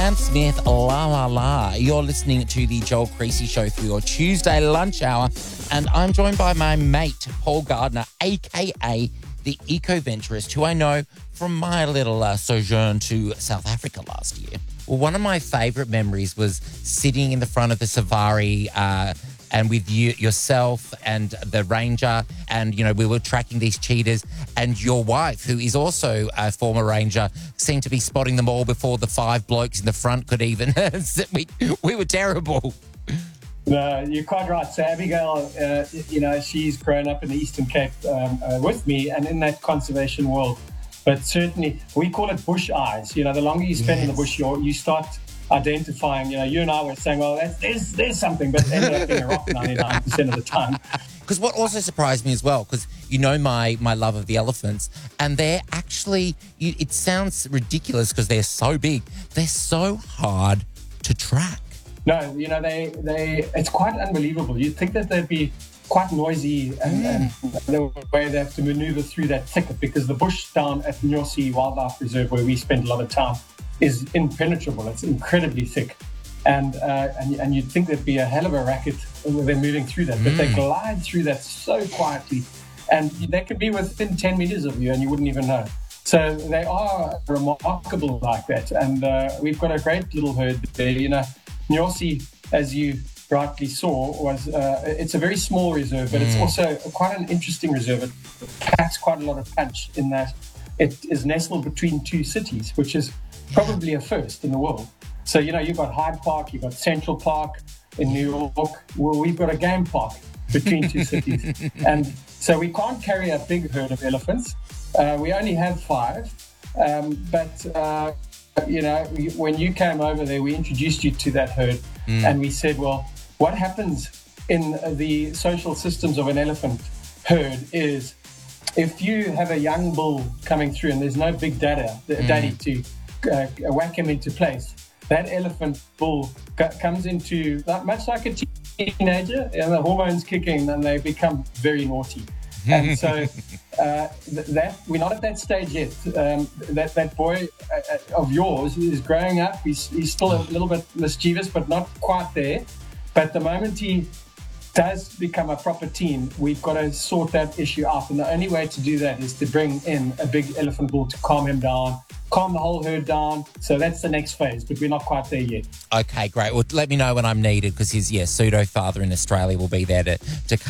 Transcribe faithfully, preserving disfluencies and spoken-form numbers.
Sam Smith, La La La. You're listening to the Joel Creasy Show for your Tuesday lunch hour, and I'm joined by my mate, Paul Gardner, a k a the Eco-Venturist, who I know from my little uh, sojourn to South Africa last year. Well, one of my favourite memories was sitting in the front of the safari uh, and with you, yourself and the ranger, and, you know, we were tracking these cheetahs, and your wife, who is also a former ranger, seemed to be spotting them all before the five blokes in the front could even. we, we were terrible. No, you're quite right. So Abigail, uh, you know, she's grown up in the Eastern Cape um, uh, with me and in that conservation world. But certainly, we call it bush eyes. You know, the longer you spend yes. in the bush, you you start identifying. You know, you and I were saying, well, that's, there's there's something, but it ended up being a rock ninety-nine percent of the time. Because what also surprised me as well, because you know my my love of the elephants, and they're actually, you, it sounds ridiculous because they're so big, they're so hard to track. No, you know, they, they it's quite unbelievable. You'd think that they'd be quite noisy and, mm. and the way they have to maneuver through that thicket, because the bush down at Nyosi Wildlife Reserve, where we spend a lot of time, is impenetrable. It's incredibly thick. And uh, and, and you'd think there'd be a hell of a racket when they're moving through that, but mm. they glide through that so quietly. And they could be within ten meters of you and you wouldn't even know. So they are remarkable like that. And uh, we've got a great little herd there. You know, Nyosi, as you rightly saw, was uh, it's a very small reserve, but mm. it's also quite an interesting reserve. It packs quite a lot of punch in that it is nestled between two cities, which is probably a first in the world. So, you know, you've got Hyde Park, you've got Central Park in New York. Well, we've got a game park between two cities. And so we can't carry a big herd of elephants. Uh, we only have five. Um, but, uh, you know, when you came over there, we introduced you to that herd. Mm. And we said, well, what happens in the social systems of an elephant herd is if you have a young bull coming through and there's no big dada, mm. daddy to uh, whack him into place, that elephant bull comes into, much like a teenager, and the hormones kick in and they become very naughty. And so uh, that we're not at that stage yet. Um, that that boy uh, of yours is growing up. He's, he's still a little bit mischievous, but not quite there. But the moment he does become a proper teen, we've got to sort that issue out. And the only way to do that is to bring in a big elephant bull to calm him down, calm the whole herd down. So that's the next phase, but we're not quite there yet. Okay, great. Well, let me know when I'm needed, because his yeah, pseudo father in Australia will be there to, to